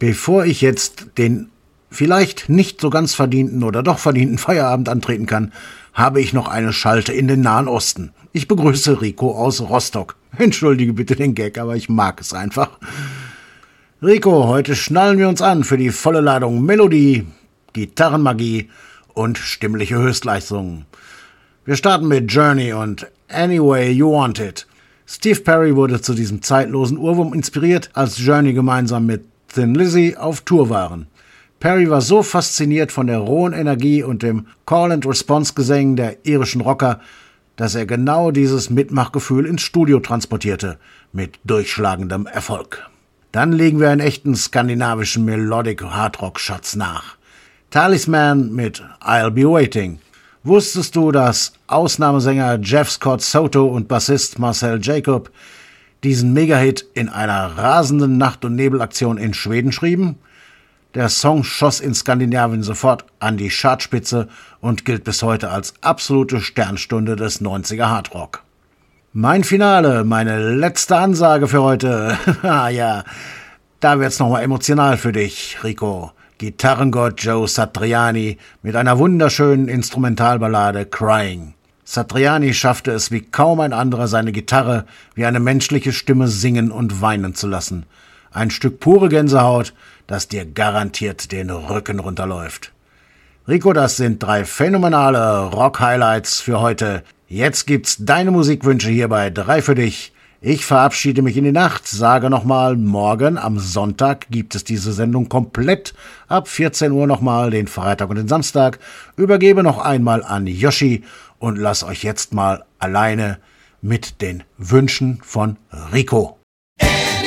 Bevor ich jetzt den vielleicht nicht so ganz verdienten oder doch verdienten Feierabend antreten kann, habe ich noch eine Schalte in den Nahen Osten. Ich begrüße Rico aus Rostock. Entschuldige bitte den Gag, aber ich mag es einfach. Rico, heute schnallen wir uns an für die volle Ladung Melodie, Gitarrenmagie und stimmliche Höchstleistungen. Wir starten mit Journey und Any Way You Want It. Steve Perry wurde zu diesem zeitlosen Ohrwurm inspiriert, als Journey gemeinsam mit Thin Lizzy auf Tour waren. Perry war so fasziniert von der rohen Energie und dem Call-and-Response-Gesängen der irischen Rocker, dass er genau dieses Mitmachgefühl ins Studio transportierte, mit durchschlagendem Erfolg. Dann legen wir einen echten skandinavischen Melodic-Hardrock-Schatz nach. Talisman mit I'll Be Waiting. Wusstest du, dass Ausnahmesänger Jeff Scott Soto und Bassist Marcel Jacob diesen Megahit in einer rasenden Nacht- und Nebelaktion in Schweden schrieben? Der Song schoss in Skandinavien sofort an die Chartspitze und gilt bis heute als absolute Sternstunde des 90er Hardrock. Mein Finale, meine letzte Ansage für heute. Ja, da wird's nochmal emotional für dich, Rico. Gitarrengott Joe Satriani mit einer wunderschönen Instrumentalballade Crying. Satriani schaffte es wie kaum ein anderer, seine Gitarre wie eine menschliche Stimme singen und weinen zu lassen. Ein Stück pure Gänsehaut, das dir garantiert den Rücken runterläuft. Rico, das sind 3 phänomenale Rock-Highlights für heute. Jetzt gibt's deine Musikwünsche hier bei 3 für dich. Ich verabschiede mich in die Nacht, sage nochmal, morgen am Sonntag gibt es diese Sendung komplett, ab 14 Uhr nochmal den Freitag und den Samstag, übergebe noch einmal an Yoshi und lass euch jetzt mal alleine mit den Wünschen von Rico.